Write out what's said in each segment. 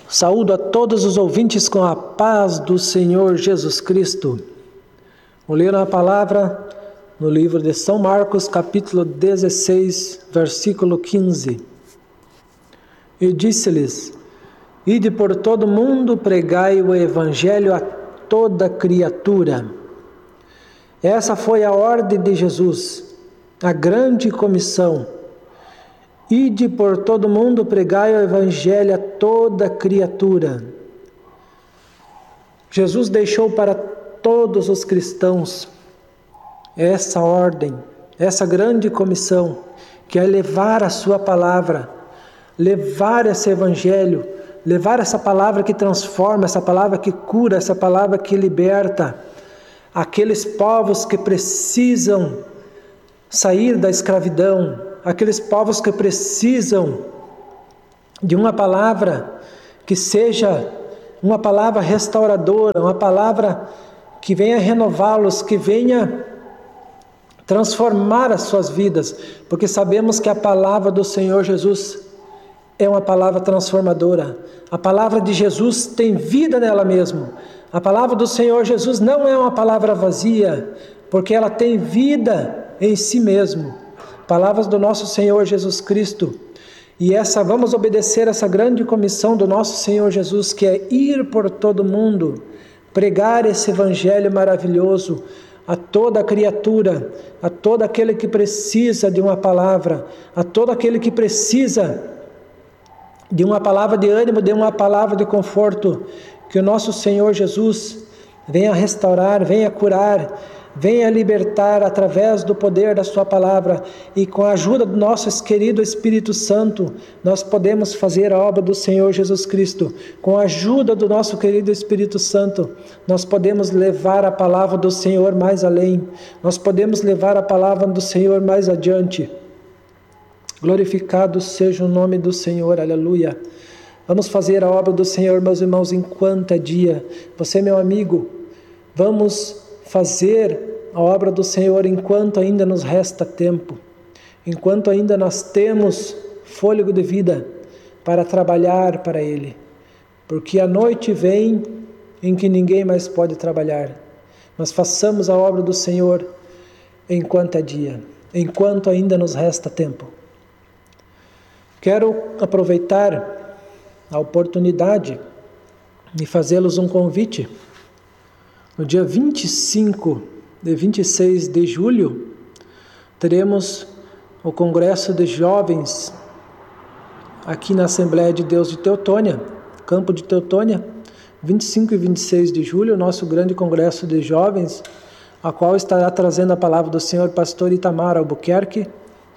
Saúdo a todos os ouvintes com a paz do Senhor Jesus Cristo. Vou ler a palavra no livro de São Marcos, capítulo 16, versículo 15. E disse-lhes: Ide por todo mundo, pregai o evangelho a toda criatura. Essa foi a ordem de Jesus, a grande comissão. Ide por todo mundo, pregai o evangelho a toda criatura. Jesus deixou para todos os cristãos essa ordem, essa grande comissão, que é levar a sua palavra, levar esse evangelho, levar essa palavra que transforma, essa palavra que cura, essa palavra que liberta aqueles povos que precisam sair da escravidão, aqueles povos que precisam de uma palavra que seja uma palavra restauradora, uma palavra que venha renová-los, que venha transformar as suas vidas, porque sabemos que a palavra do Senhor Jesus é uma palavra transformadora. A palavra de Jesus tem vida nela mesmo. A palavra do Senhor Jesus não é uma palavra vazia, porque ela tem vida em si mesmo. Palavras do nosso Senhor Jesus Cristo. E vamos obedecer essa grande comissão do nosso Senhor Jesus, que é ir por todo mundo, pregar esse evangelho maravilhoso a toda criatura, a todo aquele que precisa de uma palavra, a todo aquele que precisa de uma palavra de ânimo, de uma palavra de conforto, que o nosso Senhor Jesus venha restaurar, venha curar, venha libertar através do poder da sua palavra, e com a ajuda do nosso querido Espírito Santo, nós podemos fazer a obra do Senhor Jesus Cristo. Com a ajuda do nosso querido Espírito Santo, nós podemos levar a palavra do Senhor mais além, nós podemos levar a palavra do Senhor mais adiante. Glorificado seja o nome do Senhor, aleluia. Vamos fazer a obra do Senhor, meus irmãos, enquanto é dia. Você, meu amigo, vamos fazer a obra do Senhor enquanto ainda nos resta tempo, enquanto ainda nós temos fôlego de vida para trabalhar para Ele, porque a noite vem em que ninguém mais pode trabalhar. Mas façamos a obra do Senhor enquanto é dia, enquanto ainda nos resta tempo. Quero aproveitar a oportunidade de fazê-los um convite. No dia 25 e 26 de julho, teremos o Congresso de Jovens aqui na Assembleia de Deus de Teutônia, Campo de Teutônia, 25 e 26 de julho, o nosso grande Congresso de Jovens, a qual estará trazendo a palavra do Senhor Pastor Itamar Albuquerque,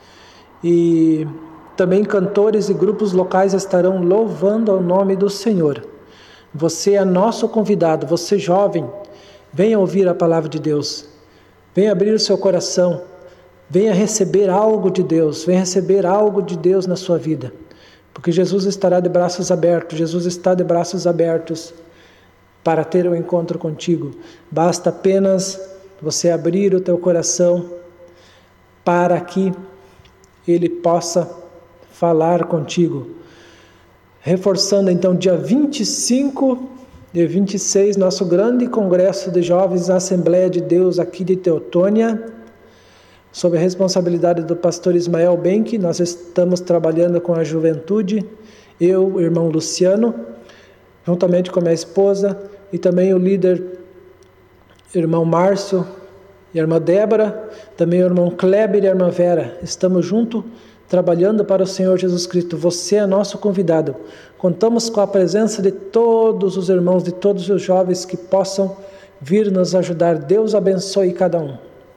e também cantores e grupos locais estarão louvando ao nome do Senhor. Você é nosso convidado, você jovem, venha ouvir a palavra de Deus, venha abrir o seu coração, venha receber algo de Deus, venha receber algo de Deus na sua vida, porque Jesus estará de braços abertos, Jesus está de braços abertos para ter um encontro contigo. Basta apenas você abrir o teu coração para que Ele possa falar contigo. Reforçando então, dia 25 e 26, nosso grande congresso de jovens na Assembleia de Deus aqui de Teutônia, sob a responsabilidade do pastor Ismael Benck. Nós estamos trabalhando com a juventude, eu, o irmão Luciano, juntamente com a minha esposa, e também o líder, irmão Márcio e a irmã Débora, também o irmão Kleber e a irmã Vera. Estamos juntos, trabalhando para o Senhor Jesus Cristo. Você é nosso convidado. Contamos com a presença de todos os irmãos, de todos os jovens que possam vir nos ajudar. Deus abençoe cada um.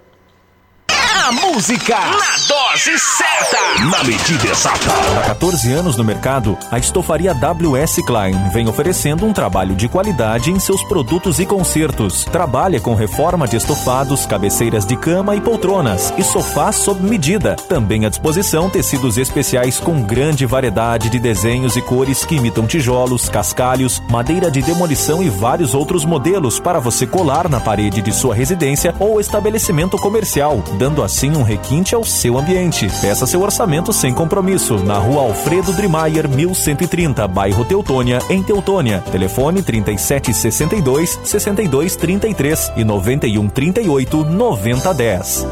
A música na dose certa, na medida exata. Há 14 anos no mercado, a estofaria W.S. Klein vem oferecendo um trabalho de qualidade em seus produtos e consertos. Trabalha com reforma de estofados, cabeceiras de cama e poltronas e sofás sob medida. Também à disposição tecidos especiais com grande variedade de desenhos e cores que imitam tijolos, cascalhos, madeira de demolição e vários outros modelos para você colar na parede de sua residência ou estabelecimento comercial, dando assim assim um requinte ao seu ambiente. Peça seu orçamento sem compromisso na Rua Alfredo Drimayer, 1130, bairro Teutônia, em Teutônia. Telefone 3762-6233 e 9138-9010.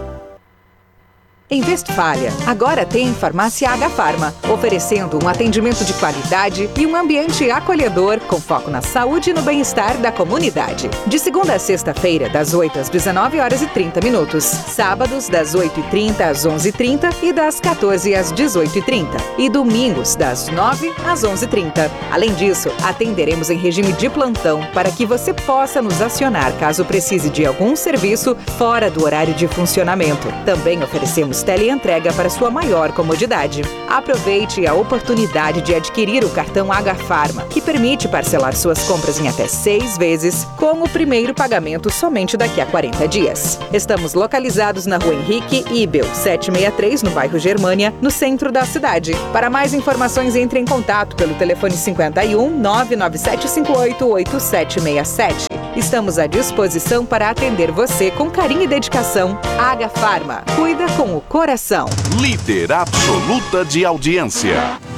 Em Westfália, agora tem Farmácia H Farma, oferecendo um atendimento de qualidade e um ambiente acolhedor com foco na saúde e no bem-estar da comunidade. De segunda a sexta-feira, das 8 às 19h30, sábados das 8h30 às 11h30 e das 14 às 18h30, e domingos das 9 às 11h30. Além disso, atenderemos em regime de plantão para que você possa nos acionar caso precise de algum serviço fora do horário de funcionamento. Também oferecemos teleentrega para sua maior comodidade. Aproveite a oportunidade de adquirir o cartão H Farma, que permite parcelar suas compras em até 6 vezes, com o primeiro pagamento somente daqui a 40 dias. Estamos localizados na Rua Henrique Ibel, 763, no bairro Germânia, no centro da cidade. Para mais informações, entre em contato pelo telefone 51 99758 8767. Estamos à disposição para atender você com carinho e dedicação. H Farma, cuida com o coração. Líder absoluta de audiência.